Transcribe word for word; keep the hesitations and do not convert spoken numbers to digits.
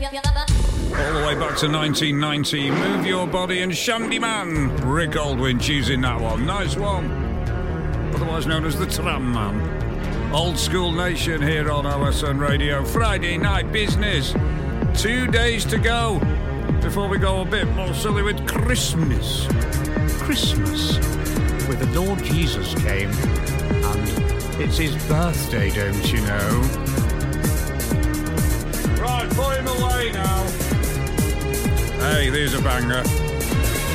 All the way back to nineteen ninety, Move Your Body and Shandy Man. Rick Aldwin choosing that one. Nice one. Otherwise known as the Tram Man. Old School Nation here on O S N Radio. Friday night business. Two days to go before we go a bit more silly with Christmas. Christmas. Where the Lord Jesus came. And it's his birthday, don't you know? Right, put him away now. Hey, there's a banger.